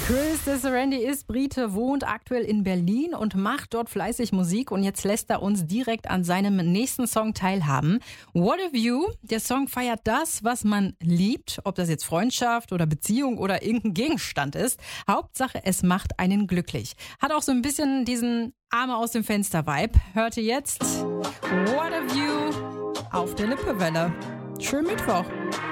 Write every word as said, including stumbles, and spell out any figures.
Chris Desserendi ist Brite, wohnt aktuell in Berlin und macht dort fleißig Musik. Und jetzt lässt er uns direkt an seinem nächsten Song teilhaben. What a View. Der Song feiert das, was man liebt. Ob das jetzt Freundschaft oder Beziehung oder irgendein Gegenstand ist. Hauptsache, es macht einen glücklich. Hat auch so ein bisschen diesen Arme aus dem Fenster-Vibe. Hört ihr jetzt What a View auf der Lippewelle. Schönen Mittwoch.